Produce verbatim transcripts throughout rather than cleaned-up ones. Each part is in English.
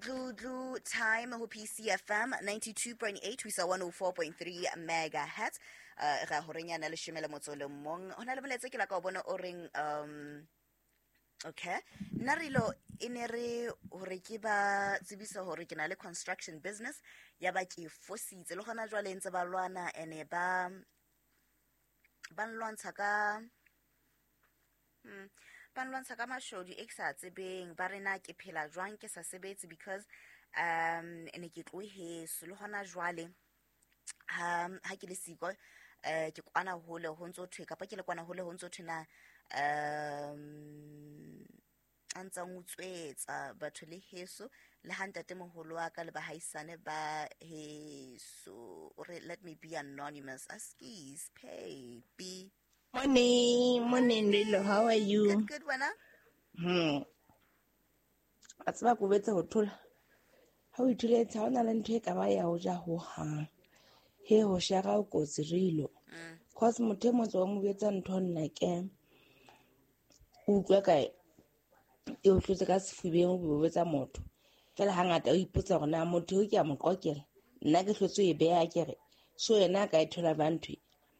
Ndludlu time ho P C F M ninety-two point eight, we saw one oh four point three megahertz. Uh, ra ho renyana le shemela motso le mong. Hona le boletse ke la ka bona o reng um okay. Narilo inere hore ke ba tsebisa hore ke na le construction business ya ba ke fositse le gona jwa le ntse ba lwana ene ba ba lwantsha ka Hmm. Ba lwantsha ka mashodi e ke sa tsebeng ba rena ke phela jwang ke sa sebetse because um ene ke tlo heso le hona jwale um ha ke le siko eh ke kwana hole ho ntso thwe kapa ke le kwana hole ho ntso thwena um antsa ngutswetsa batho le heso le hantate moholo wa ka le bahaisane ba heso or let me be anonymous askis pay be Morning, morning, Lilo. How are you? Good, good, Wana. Hmm. That's why we to hotel. How we today town and take away our jaho hang. Here ho shaka go zirilo. Cause mutemo zo mweta nton like em. Ukweka e o tlotse ka sefubeng o bobetsa motho. Fela hangata o ipotsa gore na motho o ke a mo qokela. Nna ke hlotse e beya kere. So yena ka e thola bantwi.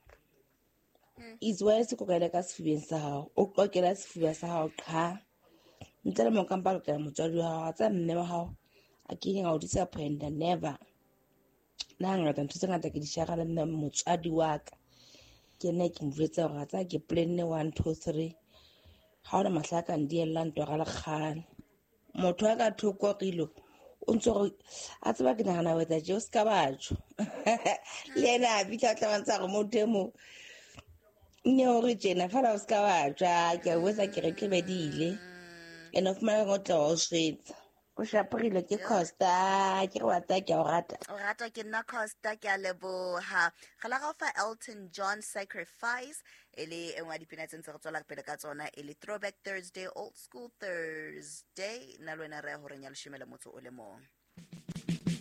Is why se go ka ka sefubeng sa hao o qokela sefuba sa hao qha ntse le mo kampa ka motswadi wa hao tsa mme wa hao a ke nga o disappoint never na ngata ntse ngata ke di shaka le nna motswadi wa ka ke nne ke mvetsa gore tsa ke plan one two three ha ona mahlaka ndi ela ntwa ga le kgane motho a ka thoko kilo o ntse a tseba ke nagana wetsa je o ska batho le ena a bitla tla bantsa go motho Nyo re jena fela o ska wa tja ke wetsa ke re ke bedile and of my go tlo swetsa o shaprile ke costa ke rata ke o rata o rata ke nna Costa ke a leboha ga la ga fa Elton John Sacrifice ele engwa dipina tsentse go tswela pele ka tsona ele Throwback Thursday, Old School Thursday na lwena re ho renya le shemela motho o le mong.